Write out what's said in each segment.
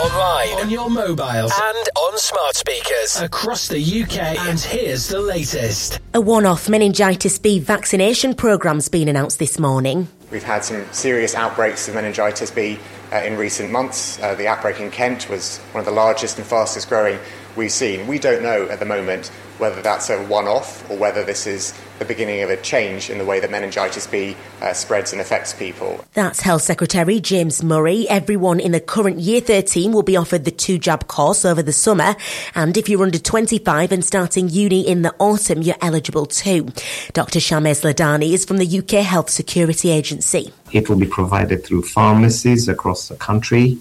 online, on your mobiles, and on smart speakers across the UK. And here's the latest. A one-off meningitis B vaccination programme's been announced this morning. We've had some serious outbreaks of meningitis B in recent months. The outbreak in Kent was one of the largest and fastest growing we've seen. We don't know at the moment whether that's a one-off or whether this is the beginning of a change in the way that meningitis B spreads and affects people. That's Health Secretary James Murray. Everyone in the current Year 13 will be offered the 2-jab course over the summer. And if you're under 25 and starting uni in the autumn, you're eligible too. Dr Shamez Ladani is from the UK Health Security Agency. It will be provided through pharmacies across the country.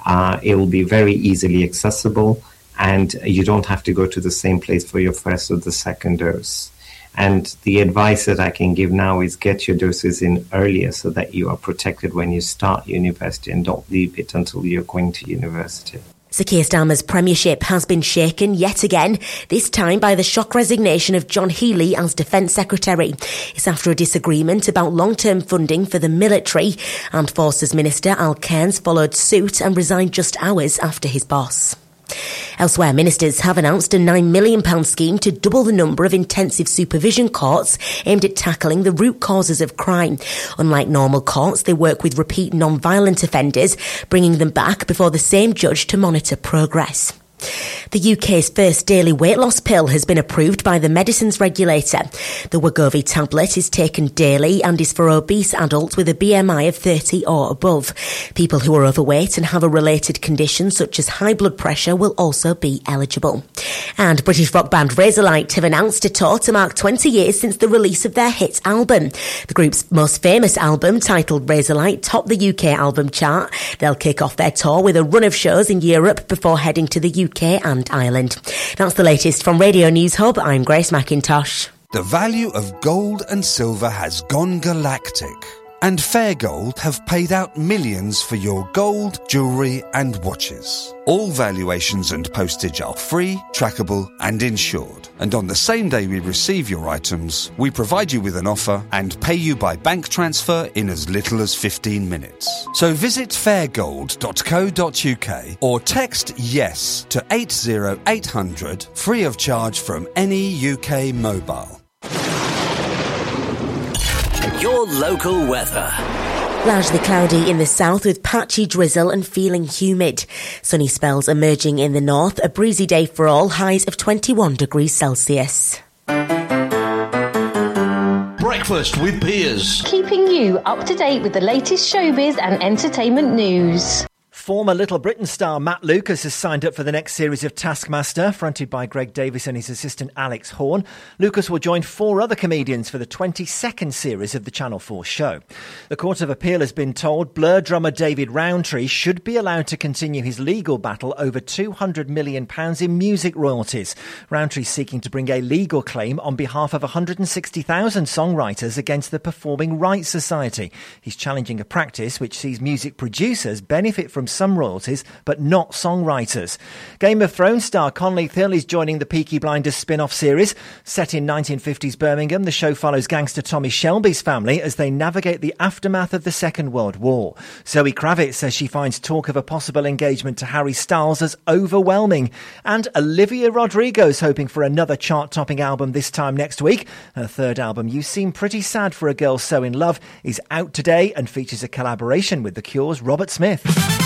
It will be very easily accessible, and you don't have to go to the same place for your first or the second dose. And the advice that I can give now is get your doses in earlier so that you are protected when you start university and don't leave it until you're going to university. Sir Keir Starmer's premiership has been shaken yet again, this time by the shock resignation of John Healey as Defence Secretary. It's after a disagreement about long-term funding for the military. Armed Forces Minister Al Cairns followed suit and resigned just hours after his boss. Elsewhere, ministers have announced a £9 million scheme to double the number of intensive supervision courts aimed at tackling the root causes of crime. Unlike normal courts, they work with repeat non-violent offenders, bringing them back before the same judge to monitor progress. The UK's first daily weight loss pill has been approved by the medicines regulator. The Wegovy tablet is taken daily and is for obese adults with a BMI of 30 or above. People who are overweight and have a related condition such as high blood pressure will also be eligible. And British rock band Razorlight have announced a tour to mark 20 years since the release of their hit album. The group's most famous album, titled Razorlight, topped the UK album chart. They'll kick off their tour with a run of shows in Europe before heading to the UK and Ireland. That's the latest from Radio News Hub. I'm Grace McIntosh. The value of gold and silver has gone galactic, and Fair Gold have paid out millions for your gold, jewellery and watches. All valuations and postage are free, trackable and insured. And on the same day we receive your items, we provide you with an offer and pay you by bank transfer in as little as 15 minutes. So visit fairgold.co.uk or text YES to 80800 free of charge from any UK mobile. Your local weather. Largely cloudy in the south with patchy drizzle and feeling humid. Sunny spells emerging in the north. A breezy day for all, highs of 21 degrees Celsius. Breakfast with Piers. Keeping you up to date with the latest showbiz and entertainment news. Former Little Britain star Matt Lucas has signed up for the next series of Taskmaster, fronted by Greg Davis and his assistant Alex Horne. Lucas will join 4 other comedians for the 22nd series of the Channel 4 show. The Court of Appeal has been told Blur drummer David Rowntree should be allowed to continue his legal battle over £200 million in music royalties. Rowntree's seeking to bring a legal claim on behalf of 160,000 songwriters against the Performing Rights Society. He's challenging a practice which sees music producers benefit from some royalties, but not songwriters. Game of Thrones star Conley Thill is joining the Peaky Blinders spin-off series. Set in 1950s Birmingham, the show follows gangster Tommy Shelby's family as they navigate the aftermath of the Second World War. Zoe Kravitz says she finds talk of a possible engagement to Harry Styles as overwhelming. And Olivia Rodrigo's hoping for another chart-topping album this time next week. Her third album, You Seem Pretty Sad for a Girl So in Love, is out today and features a collaboration with The Cure's Robert Smith.